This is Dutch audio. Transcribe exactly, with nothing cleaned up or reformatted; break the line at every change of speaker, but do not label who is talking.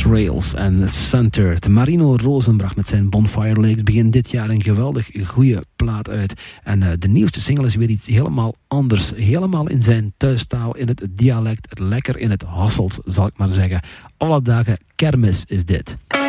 X-Rails en Center. De Marino Rosenbracht met zijn Bonfire Lakes begint dit jaar een geweldig goede plaat uit. En uh, de nieuwste single is weer iets helemaal anders. Helemaal in zijn thuistaal, in het dialect. Lekker in het Hasselt, zal ik maar zeggen. Alle dagen kermis is dit.